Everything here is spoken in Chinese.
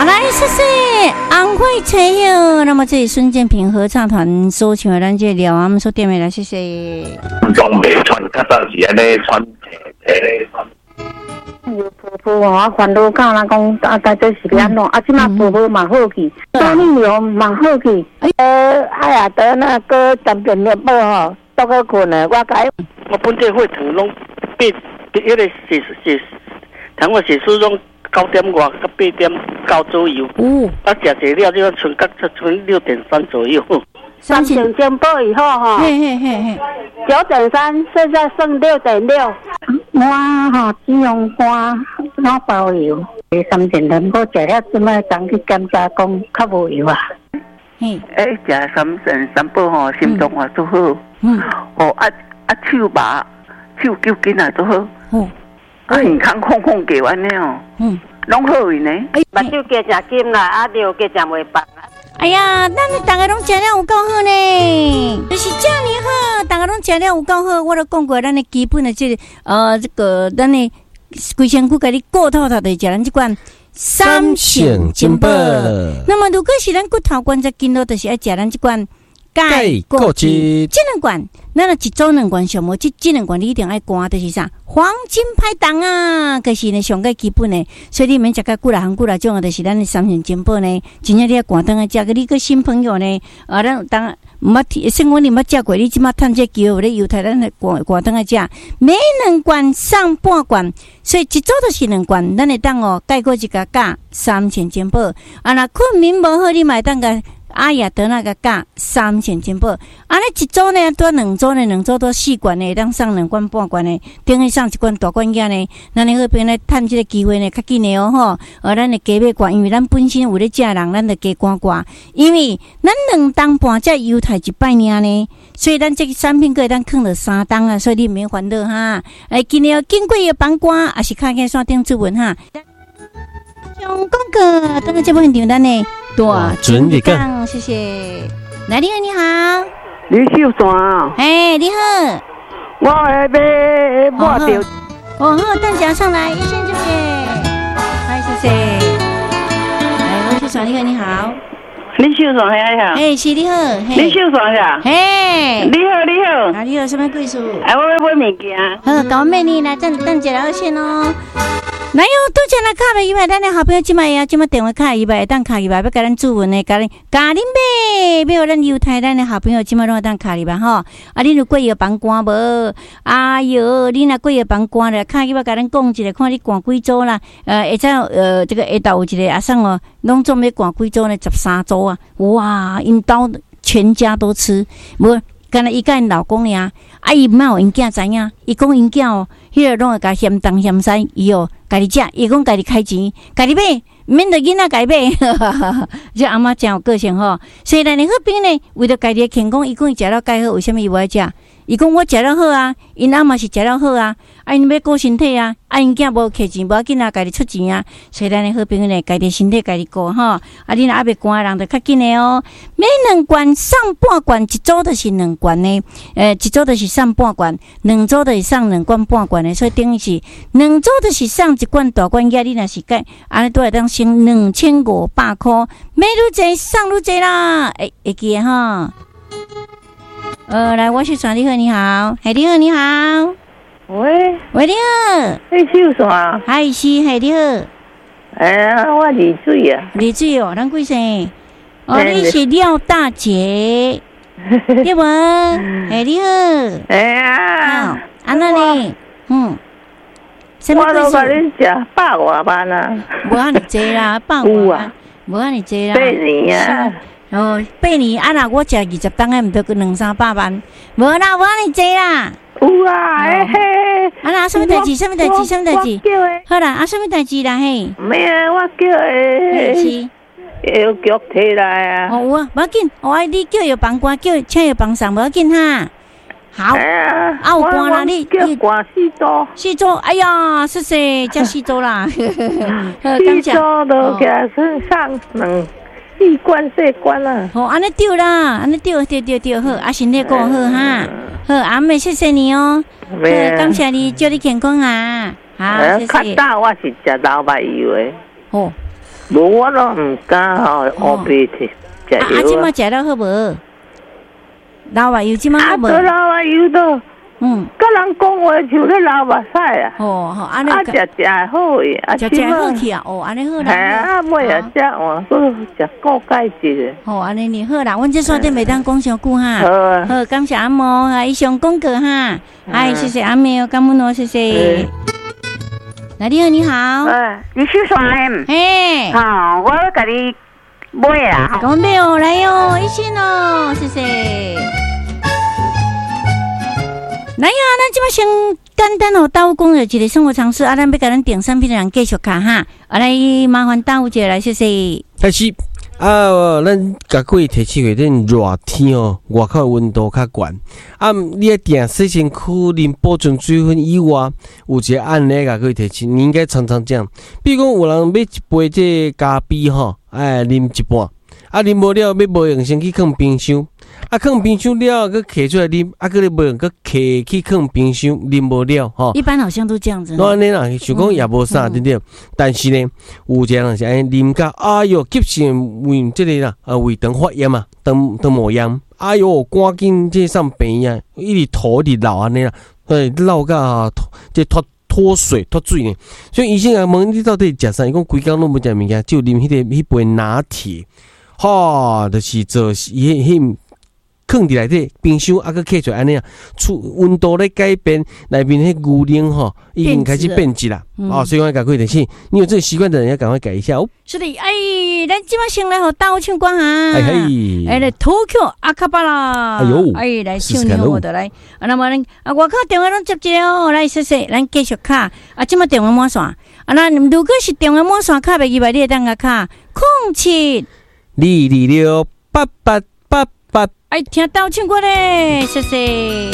来，谢谢安徽陈友。那么这里孙建平合唱团所唱的咱这聊我们所点的来，谢谢。 装袂穿，较早是安尼穿皮咧穿。 婆婆我烦恼到人讲啊，大概是安怎？即马婆婆蛮好去，当年有蛮好去。哎呀，得那个3点半吼，倒去困了。 我本地会堂拢8，迄个是，堂我是书拢9点外到8点9左右。啊，食济了就剩6.3左右。 3点钟报以后哈，9.3，现在剩6.6。我哈只用花老包油，3点钟报食了，即摆当去检查讲较无油啊。 食3点3报吼，心脏也都好。手把手脚筋也都好。健康空空给完了。拢好呢。 目睭加食金啦，啊尿加食袂放啊。 哎呀，咱大家拢食了有够好呢，就是这样好，大家拢食了有够好。我都讲过，咱的基本的这个咱的规身躯，甲你顾透透的食咱这款3性金宝。那么如果是咱骨头关节筋络，就是要食咱这款钙固质。这两罐，咱一组2罐上无，这两罐你一定爱灌，就是啥？黄金拍档啊，可是呢上个基本的，所以你免食个久啦、久啦种，就是咱的3性金宝呢。真正你要灌灯啊，食个你个新朋友呢，咱当毋捌生活你捌食过，你即马趁这机会咧犹太咱的灌灯啊食，每2罐上半罐，所以一组就是2罐，咱会当哦盖过一个价3性金宝。啊，若困眠无好，你嘛当个。阿雅得那个价3性金宝，安尼一组呢多2组呢，2组多4罐呢，当上2罐半罐呢，等于上1罐大罐仔呢，咱你好边来趁这个机会呢，较紧的哦吼，咱的加买罐，因为咱本身有咧食人，咱就加罐罐，因为咱2当半只犹太一摆尔呢，所以咱这个产品可以咱放了3当啊，所以你免烦恼哈。今日经过的帮瓜，也是看见山顶主文哈。用广告，等个节目很简单呢。大准你讲，谢谢。来，你好，你好， 李秀山。 哎，你好， 我要买掉。 好，大家上来，一线就谢。嗨，谢谢。哎，李秀山，你好，你好。 李秀山，你好。 哎，是你好。 李秀山呀。 嘿， 你好，你好。 啊，你有什么贵数？ 哎，我要买物件。 好，搞美丽来，等一下二线哦。来哟，拄则来卡袂入来，咱的好朋友即摆电话卡入来，当卡入来，要甲咱主文的，甲恁买，要咱犹太咱的好朋友即摆拢当卡入来吼。啊，恁有过药帮关无？哎哟，恁若过药帮关了，卡入来甲咱讲一下，看你关几组啦？会使这个下昼有一个阿桑哦，拢总要关几组呢？13组啊！哇，因兜全家都吃，无。干那伊甲因老公尔，啊伊毋有因囝知影，伊讲因囝哦，迄个拢会甲嫌东嫌西，伊哦家己食，伊讲家己开钱，家己买，免得囡仔家己买。这阿嬷真有个性吼，所以咱的好边呢，为着家己的健康，伊讲伊食了介好，为什么伊无爱食？伊讲我食了好啊，因阿嬷是食了好啊，啊因要顾身体啊，啊因囝无摕钱，无要紧啊，家己出钱啊，所以咱的好朋友呢，家己身体家己顾吼，啊你若还袂关的人就较紧的哦，每2罐上半罐，一组就是2罐呢，一组就是上半罐，2组就是上2罐半罐的，所以等于是2组就是上1罐大罐仔，你若是介安尼都会当省2500块，买愈济上愈济啦，会记的吼。来，我是传你好，你好，嘿，你好，你好， 喂， 你好， 你秀山， 嗨，是，嘿，你好， 哎呀，我丽水啊， 丽水哦，咱几岁？哦，你是廖大姐，对无？嘿，你好， 哎呀， 安那呢？ 我都甲你食100外万啊， 无安尼济啦，100外万，无安尼济啦 ，8年啊。 8年啊！若我食20当个，毋得个200-300万，无啦，无安尼济啦。 有啊，嘿。 啊啦，什么代志？什么代志？什么代志？好啦，啊，什么代志啦？嘿。 没啊，我叫诶。药局摕来啊。 哦，有啊，无要紧，你叫药房官，请药房上，无要紧哈。好。啊，有官啦，你官4组。 哎呀，谢谢，叫4组啦。 4组都给他上4罐4罐啦。 好，安尼对啦，安尼对，好，啊，身体顾好哈。好，阿妹，谢谢你哦。好，感谢你，祝你健康啊。好，谢谢。 较早我是食老白油的。 哦， 无我都唔敢吼，乌白去食药。 即马食了好无？老目油即马好无？ 老目油都。甲人讲话像咧流目屎啊！ 哦，安尼食好诶， 食好去啊！哦，安尼好啦。 啊，尾啊食哦，搁食高钙质。 哦，安尼你好啦，阮这线顶袂当讲伤久哈。好，感谢阿嬷啊，以上讲过哈。哎，谢谢阿嬷，感恩哦，谢谢。来，你好，你好。 你是谁？ 嘿， 好，我甲你买啦。 讲买哦，来哦，一心哦，谢谢。来呀，咱即摆先简单哦，大有讲着一个生活常识啊，咱要甲咱订产品的人继续卡哈。来麻烦大有一个来，谢谢。 开始啊，咱甲各位提醒下，咱热天哦，外口温度较悬啊，你要定洗身躯、啉保存水分以外，有一个案例甲各位提醒，你应该常常这样。比如讲，有人买一杯这咖啡吼，哎，啉一半，啊，啉无了，要无用先去放冰箱。啊，放冰箱了，佮摕出来啉，啊，佮你无用，佮摕去放冰箱啉无了，吼。 一般好像都这样子。 那安尼啦，想讲也无啥，对不对？但是呢，有一个人是安尼啉到，哎哟，急性胃这个啦，胃肠发炎啊，肠膜炎，哎哟，赶紧这上病啊，一直吐一直流安尼啦，流到这脱水呢。所以医生啊问你到底食啥？伊讲规工拢无食物件，就啉迄杯拿铁，吼，就是做迄。放伫内底冰箱，啊，佮摕出来安尼啊，温度咧改变，内面迄牛奶吼已经开始变质啦。哦，所以我赶快提醒，你有这个习惯的人要赶快改一下哦。 是的，哎，咱即摆先来互大有唱歌哈。 哎嘿， 来 Tokyo 阿卡巴拉。 哎呦， 哎，来唱你我的来。那么咱外口电话拢接一个哦，来谢谢，咱继续卡。即摆电话满线。那如果是电话满线卡袂记白，你会当个卡07 226 8888。 哎，听到唱歌咧，谢谢。